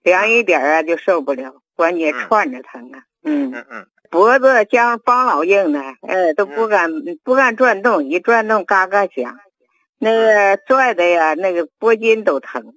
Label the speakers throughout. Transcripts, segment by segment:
Speaker 1: 凉一点啊就受不了，关节串着疼啊。脖子像帮老硬的，都不敢转动，一转动嘎嘎响，那个拽的呀，那个脖筋都疼。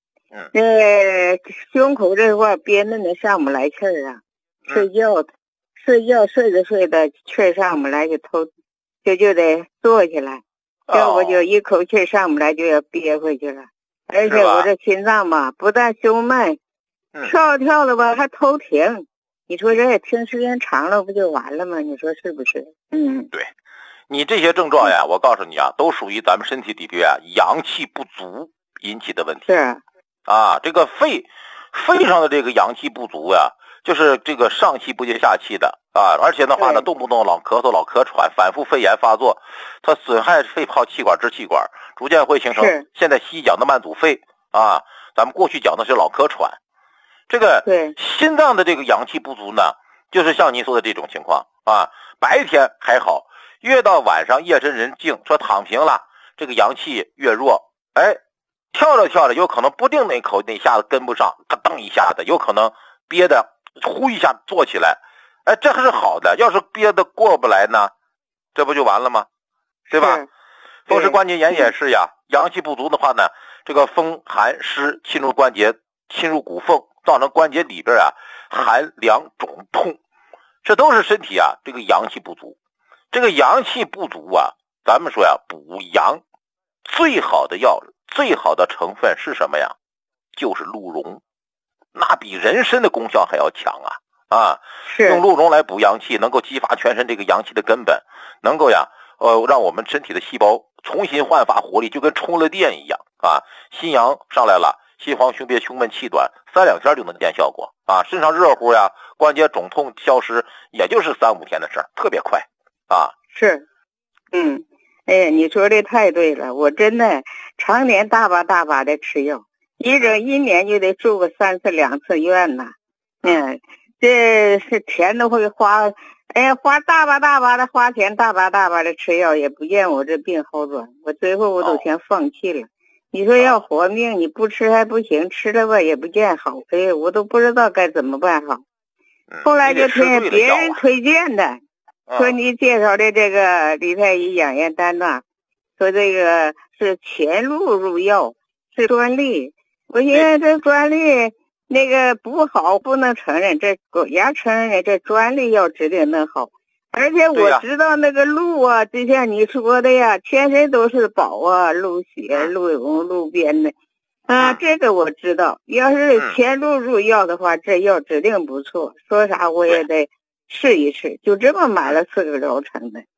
Speaker 1: 胸口这块憋闷的上不来气儿啊，睡觉睡着气儿上不来就得坐起来，要不就一口气上不来就要憋回去了。而且我这心脏吧，不但胸闷，跳的吧还头停。你说这也听时间长了不就完了吗？你说是不是？
Speaker 2: 对，你这些症状呀，我告诉你啊，都属于咱们身体里边啊阳气不足引起的问题。
Speaker 1: 是
Speaker 2: 啊，这个肺上的这个阳气不足呀，就是这个上气不接下气的啊，而且的话呢，动不动老咳嗽、老咳喘，反复肺炎发作，它损害肺泡、气管、支气管，逐渐会形成现在西医讲的慢阻肺啊，咱们过去讲的是老咳喘。这个心脏的这个阳气不足呢，就是像您说的这种情况啊，白天还好，越到晚上夜深人静，说躺平了，这个阳气越弱，跳着有可能不定那下子跟不上，他蹬一下子，有可能憋的呼一下坐起来，这还是好的。要是憋的过不来呢，这不就完了吗？对吧？风湿关节炎也是呀，阳气不足的话呢，这个风寒湿侵入关节，侵入骨缝，造成关节里边啊寒凉肿痛，这都是身体啊这个阳气不足。这个阳气不足啊，咱们说呀，补阳最好的药，最好的成分是什么呀？就是鹿茸，那比人参的功效还要强啊！用鹿茸来补阳气，能够激发全身这个阳气的根本，能够呀，让我们身体的细胞重新焕发活力，就跟充了电一样啊！心阳上来了，心慌、胸憋、胸闷、气短，3-2天就能见效果啊！身上热乎呀，关节肿痛消失，也就是3-5天的事儿，特别快啊！
Speaker 1: 哎呀，你说的太对了，我真的常年大把的吃药，一年就得住个3次2次院呐。这是钱都会花，花大把的花钱，大把的吃药，也不见我这病好转，我最后我都先放弃了。你说要活命，你不吃还不行，吃了吧也不见好，我都不知道该怎么办好。后来就听别人推荐的。说你介绍的这个李太医养颜丹呐，说这个是前路入药，是专利。我寻思这专利那个不好，不能承认，这国家承认这专利药指定能好。而且我知道那个鹿啊，就像你说的呀，全身都是宝啊，鹿血、鹿茸、鹿鞭的这个我知道。要是前路入药的话，这药指定不错，说啥我也得试一试，就这么买了4个疗程的。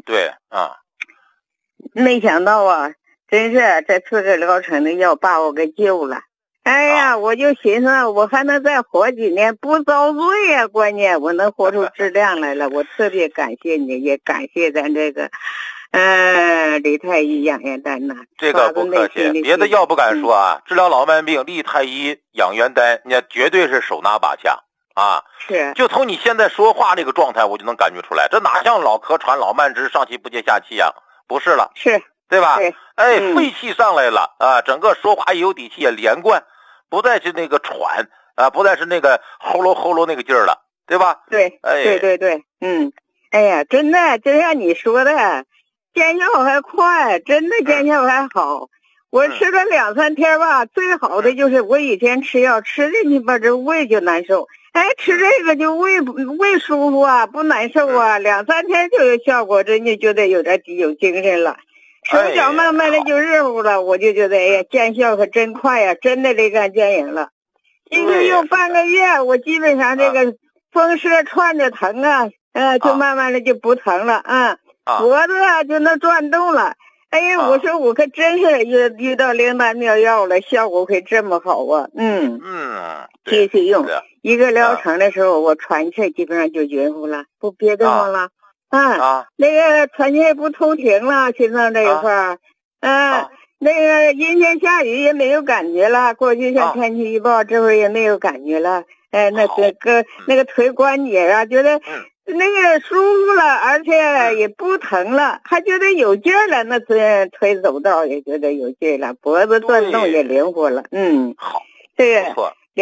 Speaker 1: 没想到啊，真是这4个疗程的药把我给救了。哎呀，我就寻思我还能再活几年，不遭罪呀，关键我能活出质量来了。我特别感谢你，也感谢咱这个李太医养颜丹呐。
Speaker 2: 这个不客气，别的药不敢说啊，治疗老慢病，李太医养颜丹那绝对是手拿把掐啊！
Speaker 1: 是，
Speaker 2: 就从你现在说话这个状态，我就能感觉出来，这哪像老咳喘、老慢支、上气不接下气啊？不是了，
Speaker 1: 是，
Speaker 2: 对吧？肺气上来了啊，整个说话也有底气，也连贯，不再是那个喘啊，不再是那个喉咙那个劲儿了，对吧？
Speaker 1: 对，对，哎呀，真的，就像你说的，见效还快，真的见效还好。我吃了2-3天吧，最好的就是我以前吃药吃进去吧，这胃就难受。吃这个就胃舒服啊，不难受啊，2-3天就有效果，真就觉得有精神了，手脚慢慢的就热乎了，我就觉得见效可真快呀，真的立竿见影了。一个用半个月，我基本上这个风湿串着疼啊，就慢慢的就不疼了脖子就能转动了。我说我可真是遇到灵丹妙药了，效果可这么好啊！继续用1个疗程的时候，我喘气基本上就匀乎了，不憋得慌了那个喘气不头停了，心脏这一块那个阴天下雨也没有感觉了，过去像天气预报这会儿也没有感觉了。那个腿关节啊，觉得那个舒服了，而且也不疼了，还觉得有劲儿了。那腿走道也觉得有劲儿了，脖子转动也灵活了。
Speaker 2: 好，
Speaker 1: 这个